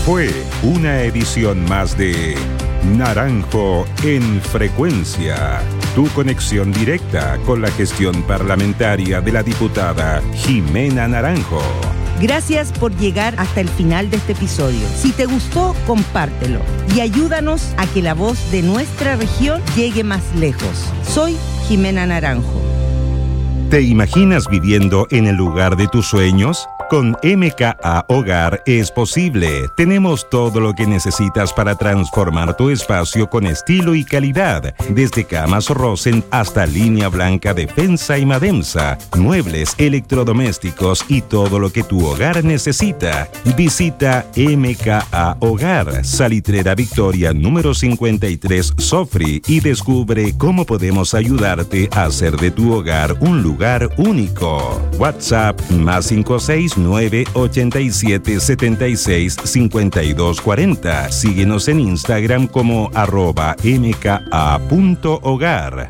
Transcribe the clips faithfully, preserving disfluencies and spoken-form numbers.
fue una edición más de Naranjo en Frecuencia, tu conexión directa con la gestión parlamentaria de la diputada Jimena Naranjo. Gracias por llegar hasta el final de este episodio. Si te gustó, compártelo y ayúdanos a que la voz de nuestra región llegue más lejos. Soy Jimena Naranjo. ¿Te imaginas viviendo en el lugar de tus sueños? Con M K A Hogar es posible. Tenemos todo lo que necesitas para transformar tu espacio con estilo y calidad. Desde camas Rosen hasta línea blanca Defensa y Mademsa, muebles, electrodomésticos y todo lo que tu hogar necesita. Visita M K A Hogar, Salitrera Victoria número cincuenta y tres Sofri, y descubre cómo podemos ayudarte a hacer de tu hogar un lugar único. WhatsApp más cinco seis nueve ocho siete siete seis cinco dos cuatro cero. Síguenos en Instagram como arroba mka punto hogar.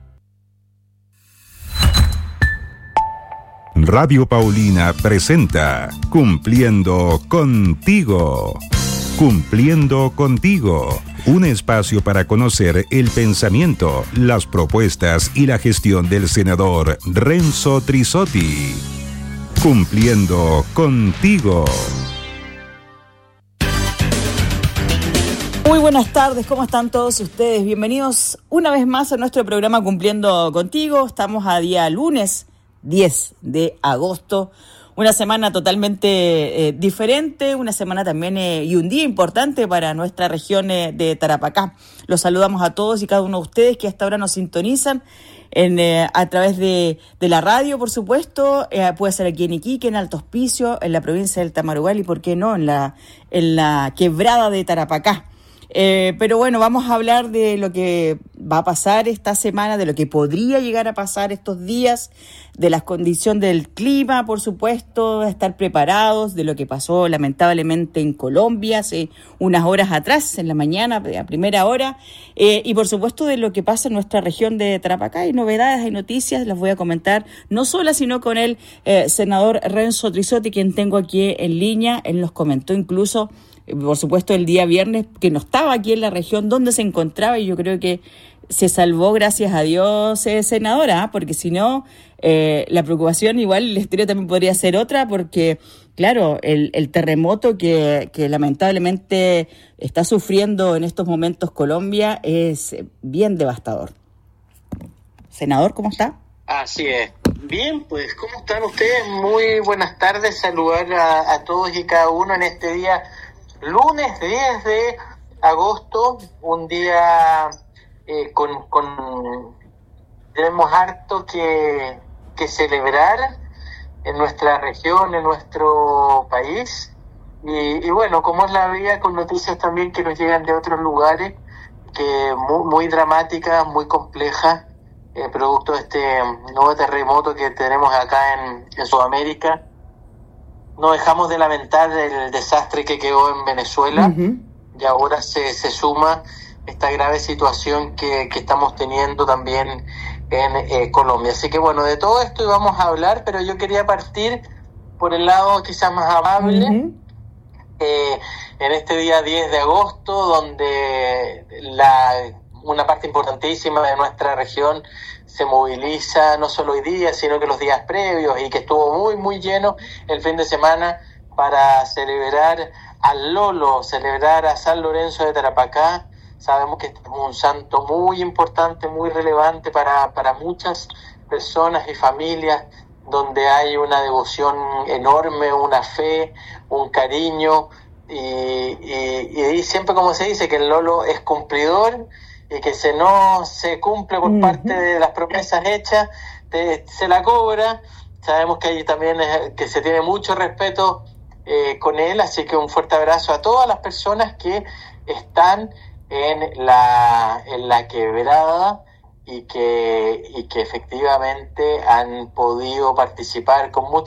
Radio Paulina presenta Cumpliendo Contigo. Cumpliendo Contigo. Un espacio para conocer el pensamiento, las propuestas y la gestión del senador Renzo Trizzotti. Cumpliendo Contigo. Muy buenas tardes, ¿cómo están todos ustedes? Bienvenidos una vez más a nuestro programa Cumpliendo Contigo. Estamos a día lunes diez de agosto. Una semana totalmente eh, diferente, una semana también eh, y un día importante para nuestra región eh, de Tarapacá. Los saludamos a todos y cada uno de ustedes que hasta ahora nos sintonizan en, eh, a través de, de la radio, por supuesto. Eh, puede ser aquí en Iquique, en Alto Hospicio, en la provincia del Tamarugal y, ¿por qué no?, en la, en la quebrada de Tarapacá. Eh, pero bueno, vamos a hablar de lo que va a pasar esta semana, de lo que podría llegar a pasar estos días, de la condición del clima, por supuesto, de estar preparados, de lo que pasó lamentablemente en Colombia hace unas horas atrás, en la mañana, a primera hora, eh, y por supuesto de lo que pasa en nuestra región de Tarapacá. Hay novedades, hay noticias, las voy a comentar no sola, sino con el eh, senador Renzo Trizzotti, quien tengo aquí en línea. Él nos comentó incluso, por supuesto, el día viernes, que no estaba aquí en la región donde se encontraba, y yo creo que se salvó, gracias a Dios, eh, senadora, porque si no, eh, la preocupación, igual el estéreo también podría ser otra, porque, claro, el, el terremoto que, que lamentablemente está sufriendo en estos momentos Colombia es bien devastador. Senador, ¿cómo está? Así es. Bien, pues, ¿cómo están ustedes? Muy buenas tardes, saludar a, a todos y cada uno en este día lunes diez de agosto, un día eh, con, con tenemos harto que, que celebrar en nuestra región, en nuestro país, y, y bueno, como es la vida, con noticias también que nos llegan de otros lugares, que muy, muy dramáticas, muy complejas, eh, producto de este nuevo terremoto que tenemos acá en, en Sudamérica. No dejamos de lamentar el desastre que quedó en Venezuela, uh-huh. y ahora se, se suma esta grave situación que, que estamos teniendo también en eh, Colombia. Así que bueno, de todo esto íbamos a hablar, pero yo quería partir por el lado quizás más amable, uh-huh. eh, en este día diez de agosto, donde la, una parte importantísima de nuestra región se moviliza no solo hoy día, sino que los días previos, y que estuvo muy, muy lleno el fin de semana para celebrar al Lolo, celebrar a San Lorenzo de Tarapacá. Sabemos que es un santo muy importante, muy relevante para, para muchas personas y familias, donde hay una devoción enorme, una fe, un cariño, y, y, y siempre, como se dice, que el Lolo es cumplidor, y que si no se cumple por uh-huh. parte de las promesas hechas, te, se la cobra. Sabemos que hay también eh, que se tiene mucho respeto eh, con él, así que un fuerte abrazo a todas las personas que están en la, en la quebrada y que, y que efectivamente han podido participar con mucha